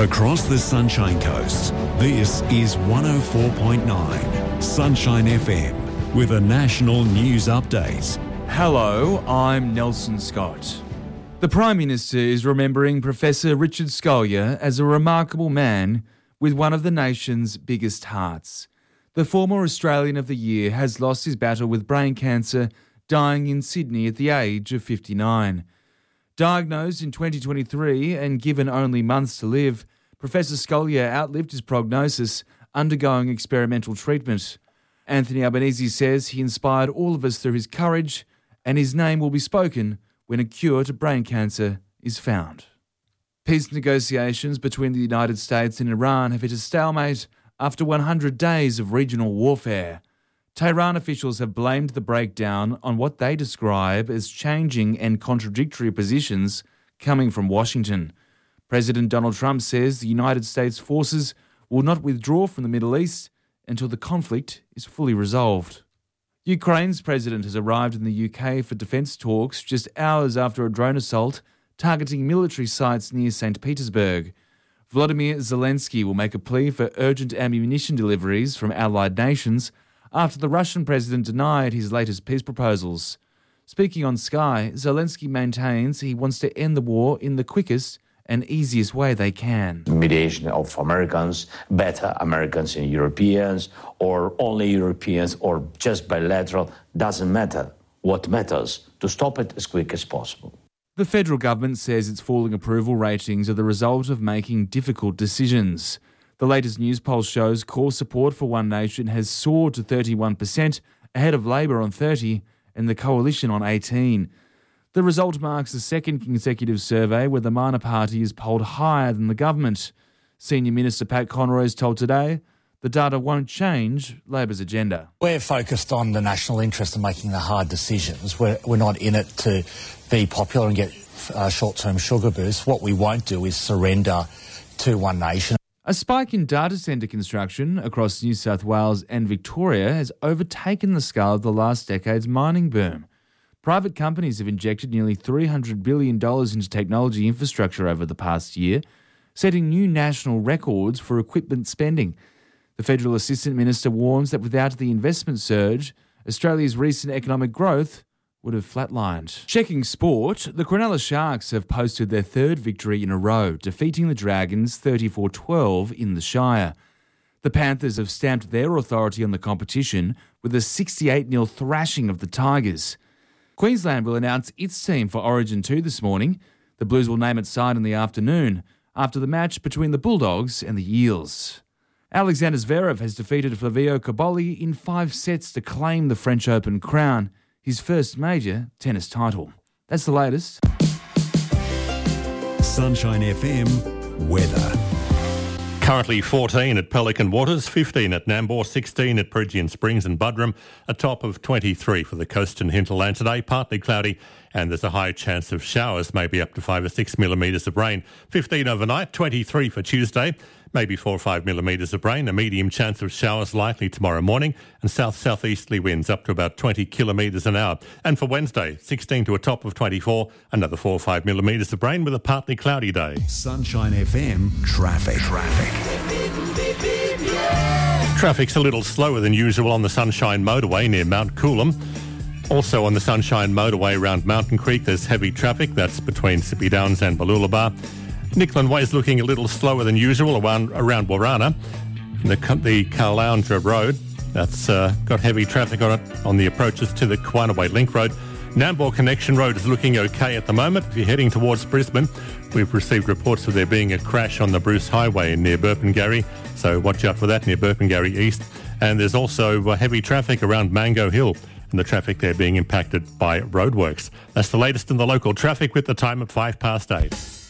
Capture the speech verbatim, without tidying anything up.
Across the Sunshine Coast, this is one oh four point nine Sunshine F M with a national news update. Hello, I'm Nelson Scott. The Prime Minister is remembering Professor Richard Scolyer as a remarkable man with one of the nation's biggest hearts. The former Australian of the Year has lost his battle with brain cancer, dying in Sydney at the age of fifty-nine. Diagnosed in twenty twenty-three and given only months to live, Professor Scolyer outlived his prognosis, undergoing experimental treatment. Anthony Albanese says he inspired all of us through his courage, and his name will be spoken when a cure to brain cancer is found. Peace negotiations between the United States and Iran have hit a stalemate after one hundred days of regional warfare. Tehran officials have blamed the breakdown on what they describe as changing and contradictory positions coming from Washington. President Donald Trump says the United States forces will not withdraw from the Middle East until the conflict is fully resolved. Ukraine's president has arrived in the U K for defence talks just hours after a drone assault targeting military sites near Saint Petersburg. Volodymyr Zelensky will make a plea for urgent ammunition deliveries from allied nations after the Russian president denied his latest peace proposals. Speaking on Sky, Zelensky maintains he wants to end the war in the quickest and easiest way they can. Mediation of Americans, better Americans and Europeans, or only Europeans, or just bilateral, doesn't matter. What matters, to stop it as quick as possible. The federal government says its falling approval ratings are the result of making difficult decisions. The latest news poll shows core support for One Nation has soared to thirty-one percent, ahead of Labor on thirty and the Coalition on eighteen. The result marks the second consecutive survey where the minor party is polled higher than the government. Senior Minister Pat Conroy has told Today the data won't change Labor's agenda. We're focused on the national interest and making the hard decisions. We're, we're not in it to be popular and get uh, short-term sugar boosts. What we won't do is surrender to One Nation. A spike in data centre construction across New South Wales and Victoria has overtaken the scale of the last decade's mining boom. Private companies have injected nearly three hundred billion dollars into technology infrastructure over the past year, setting new national records for equipment spending. The Federal Assistant Minister warns that without the investment surge, Australia's recent economic growth would have flatlined. Checking sport, the Cronulla Sharks have posted their third victory in a row, defeating the Dragons thirty-four twelve in the Shire. The Panthers have stamped their authority on the competition with a sixty-eight nil thrashing of the Tigers. Queensland will announce its team for Origin two this morning. The Blues will name its side in the afternoon, after the match between the Bulldogs and the Eels. Alexander Zverev has defeated Flavio Cobolli in five sets to claim the French Open crown, his first major tennis title. That's the latest. Sunshine F M weather. Currently fourteen at Pelican Waters, fifteen at Nambour, sixteen at Peregian Springs and Buderim, a top of twenty-three for the coast and hinterland today, partly cloudy, and there's a high chance of showers, maybe up to five or six millimetres of rain. fifteen overnight, twenty-three for Tuesday, maybe four or five millimetres of rain, a medium chance of showers likely tomorrow morning, and south-southeasterly winds up to about twenty kilometres an hour. And for Wednesday, sixteen to a top of twenty-four, another four or five millimetres of rain with a partly cloudy day. Sunshine F M traffic. Traffic. Traffic's a little slower than usual on the Sunshine Motorway near Mount Coolum. Also on the Sunshine Motorway around Mountain Creek, there's heavy traffic. That's between Sippy Downs and Balloolabar. Nickland Way's looking a little slower than usual around, around Warana. The, the Caloundra Road, that's uh, got heavy traffic on it on the approaches to the Kawanaway Link Road. Nambour Connection Road is looking okay at the moment. If you're heading towards Brisbane, we've received reports of there being a crash on the Bruce Highway near Burpengary, so watch out for that near Burpengary East. And there's also uh, heavy traffic around Mango Hill, and the traffic there being impacted by roadworks. That's the latest in the local traffic with the time at five past eight.